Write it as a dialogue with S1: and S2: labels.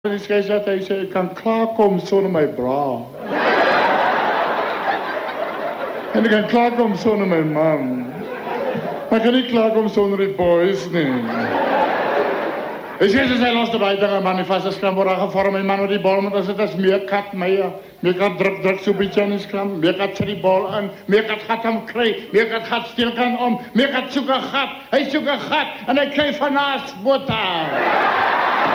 S1: En die skeiersat, hy sê, ek kan klaarkom sonder my bra. En ek kan klaarkom sonder my man. Maar ek kan nie klaarkom sonder die boys nie. Die skeiersat sê, los die buitengang, man, die vaste skramborra gevorm, en man, die bal, want as het is meerkat, meerkat druk so bietjie aan die skram, meerkat sit die bal in, meerkat gaat hem kry, meerkat gaat steelkant om, meerkat soek 'n gat, hy soek 'n gat, en hy kry van naast Botha.